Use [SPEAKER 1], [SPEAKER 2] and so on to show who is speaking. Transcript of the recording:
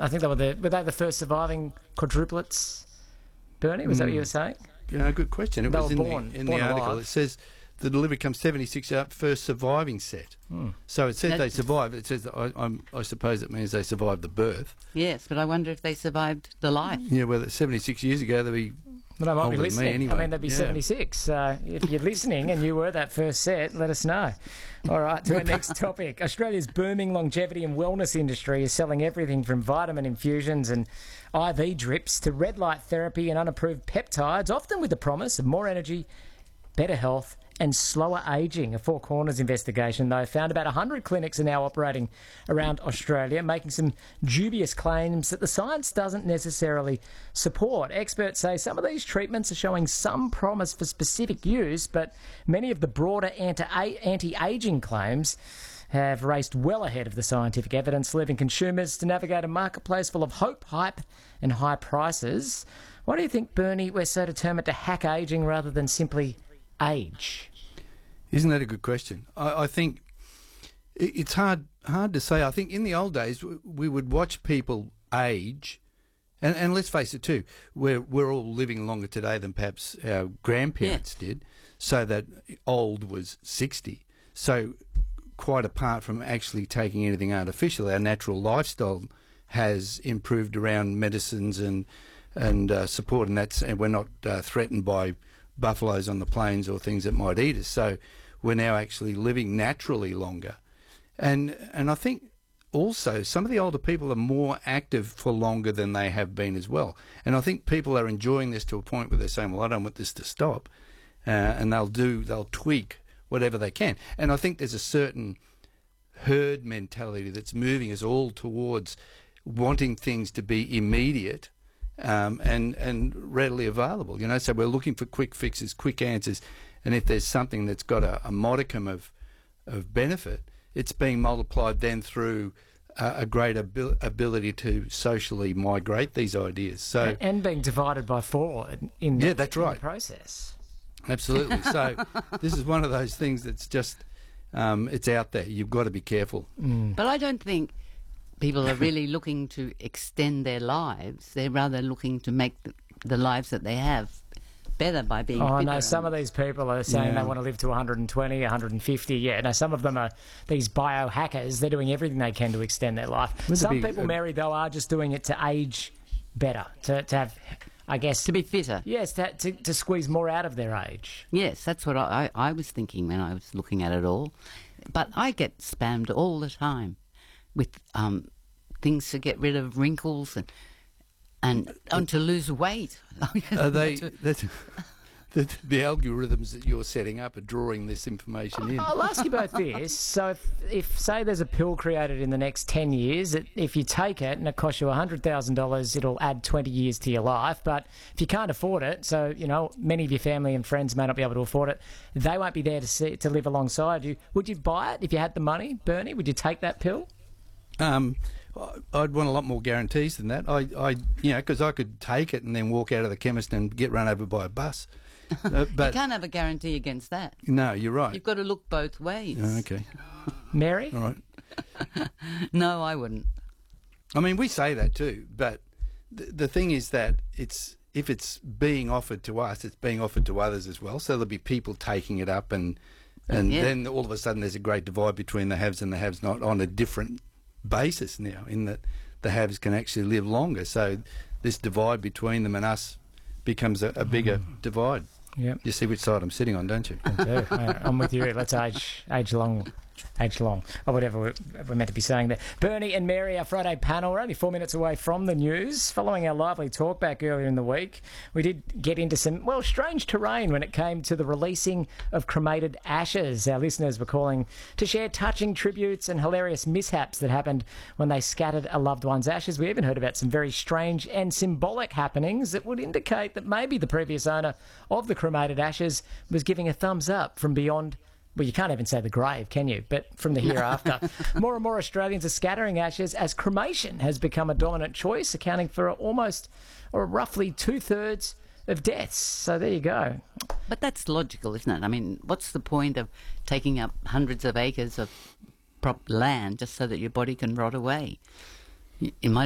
[SPEAKER 1] I think were they the first surviving quadruplets, Bernie? Was that what you were saying?
[SPEAKER 2] Yeah, good question. It
[SPEAKER 1] They
[SPEAKER 2] was
[SPEAKER 1] were
[SPEAKER 2] in
[SPEAKER 1] born
[SPEAKER 2] the article.
[SPEAKER 1] alive.
[SPEAKER 2] It says the delivery comes 76 out first surviving set. So it says they survived. It says I suppose it means they survived the birth.
[SPEAKER 3] Yes, but I wonder if they survived the life.
[SPEAKER 2] Yeah, well, 76 years ago they'd be
[SPEAKER 1] Well, they might
[SPEAKER 2] older
[SPEAKER 1] be
[SPEAKER 2] than
[SPEAKER 1] listening.
[SPEAKER 2] me anyway.
[SPEAKER 1] I mean, they'd be
[SPEAKER 2] Yeah.
[SPEAKER 1] 76. If you're listening and you were that first set, let us know. All right, to our next topic. Australia's booming longevity and wellness industry is selling everything from vitamin infusions and IV drips to red light therapy and unapproved peptides, often with the promise of more energy, better health and slower ageing. A Four Corners investigation, though, found about 100 clinics are now operating around Australia, making some dubious claims that the science doesn't necessarily support. Experts say some of these treatments are showing some promise for specific use, but many of the broader anti-ageing claims have raced well ahead of the scientific evidence, leaving consumers to navigate a marketplace full of hope, hype and high prices. Why do you think, Bernie, we're so determined to hack ageing rather than simply age?
[SPEAKER 2] Isn't that a good question? I think it's hard to say. I think in the old days we would watch people age, and let's face it too, we're all living longer today than perhaps our grandparents did, so that old was 60. So quite apart from actually taking anything artificial, our natural lifestyle has improved around medicines and support, and we're not threatened by buffaloes on the plains or things that might eat us. So we're now actually living naturally longer. And I think also some of the older people are more active for longer than they have been as well. And I think people are enjoying this to a point where they're saying, well, I don't want this to stop. And they'll tweak whatever they can. And I think there's a certain herd mentality that's moving us all towards wanting things to be immediate and readily available, so we're looking for quick fixes, quick answers, and if there's something that's got a modicum of benefit, it's being multiplied then through a great ability to socially migrate these ideas. So
[SPEAKER 1] and being divided by four in
[SPEAKER 2] that's right.
[SPEAKER 1] the process.
[SPEAKER 2] Absolutely. So this is one of those things that's just it's out there. You've got to be careful.
[SPEAKER 3] But I don't think people are really looking to extend their lives. They're rather looking to make the lives that they have better by being fitter.
[SPEAKER 1] No, some of these people are saying they want to live to 120, 150. Yeah, no, some of them are these biohackers. They're doing everything they can to extend their life. Some people, Mary, though, are just doing it to age better, to have, I guess...
[SPEAKER 3] To be fitter.
[SPEAKER 1] Yes, to squeeze more out of their age.
[SPEAKER 3] Yes, that's what I was thinking when I was looking at it all. But I get spammed all the time with things to get rid of wrinkles and to lose weight.
[SPEAKER 2] Are they the algorithms that you're setting up are drawing this information in?
[SPEAKER 1] I'll ask you both this. So if say there's a pill created in the next 10 years, if you take it and it costs you $100,000, it'll add 20 years to your life. But if you can't afford it, so, many of your family and friends may not be able to afford it, they won't be there to live alongside you. Would you buy it if you had the money, Bernie? Would you take that pill?
[SPEAKER 2] I'd want a lot more guarantees than that. Because I could take it and then walk out of the chemist and get run over by a bus. But
[SPEAKER 3] you can't have a guarantee against that.
[SPEAKER 2] No, you're right.
[SPEAKER 3] You've got to look both ways.
[SPEAKER 2] Okay.
[SPEAKER 1] Mary?
[SPEAKER 2] All right.
[SPEAKER 3] No, I wouldn't.
[SPEAKER 2] I mean, we say that too, but the thing is that if it's being offered to us, it's being offered to others as well. So there'll be people taking it up and then all of a sudden there's a great divide between the haves and the haves not on a different basis now, in that the haves can actually live longer. So this divide between them and us becomes a bigger divide.
[SPEAKER 1] Yeah,
[SPEAKER 2] you see which side I'm sitting on, don't you?
[SPEAKER 1] I do. I'm with you. Let's age long, or whatever we're meant to be saying there. Bernie and Mary, our Friday panel. We're only 4 minutes away from the news. Following our lively talk back earlier in the week, we did get into some, strange terrain when it came to the releasing of cremated ashes. Our listeners were calling to share touching tributes and hilarious mishaps that happened when they scattered a loved one's ashes. We even heard about some very strange and symbolic happenings that would indicate that maybe the previous owner of the cremated ashes was giving a thumbs up from beyond. Well, you can't even say the grave, can you? But from the hereafter. More and more Australians are scattering ashes as cremation has become a dominant choice, accounting for roughly 2/3 of deaths. So there you go.
[SPEAKER 3] But that's logical, isn't it? I mean, what's the point of taking up hundreds of acres of land just so that your body can rot away? You might